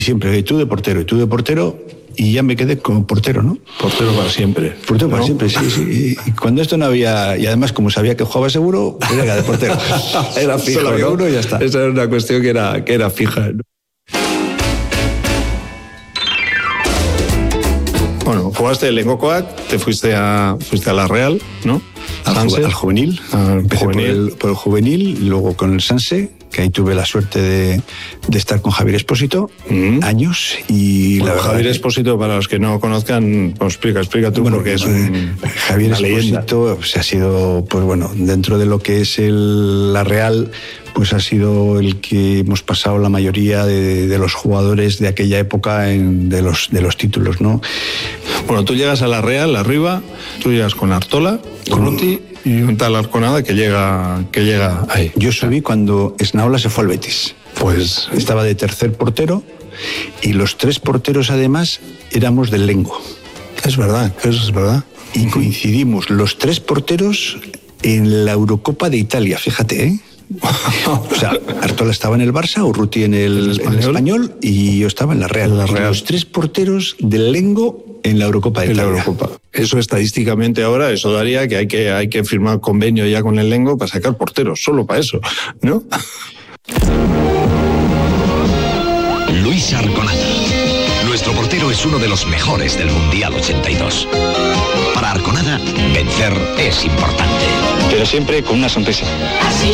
Siempre, y tú de portero, y ya me quedé como portero, ¿no? Portero para siempre. Portero para ¿no? siempre, sí. Y cuando esto no había, y además como sabía que jugaba seguro, pues era de portero. Era fijo, Solo había ¿no? uno y ya está. Esa era una cuestión que era fija, ¿no? Bueno, jugaste en Lengokoak, te fuiste a la Real, ¿no? Al juvenil. Empecé juvenil. por el juvenil, luego con el Sanse, que ahí tuve la suerte de estar con Javier Espósito años. Y Bueno, la Javier Espósito, para los que no conozcan, pues explica tú, porque es Javier una leyenda. Espósito ha sido, pues bueno, dentro de lo que es la Real, pues ha sido el que hemos pasado la mayoría de los jugadores de aquella época de los títulos, ¿no? Bueno, tú llegas a la Real, arriba, tú llegas con Artola, con Uti y un tal Arconada que llega ahí. Yo subí cuando Esnaola se fue al Betis. Pues Estaba de tercer portero y los 3 porteros además éramos del Lengo. es verdad. Y coincidimos los 3 porteros en la Eurocopa de Italia, fíjate, ¿eh? O sea, Artola estaba en el Barça, Urruti en el Español y yo estaba en la Real. Y los 3 porteros del Lengo en la Eurocopa de Italia. Eso estadísticamente ahora, eso daría que hay que firmar convenio ya con el Lengo para sacar porteros, solo para eso, ¿no? Luis Arconada. Nuestro portero es uno de los mejores del Mundial 82. Para Arconada, vencer es importante. Pero siempre con una sonrisa.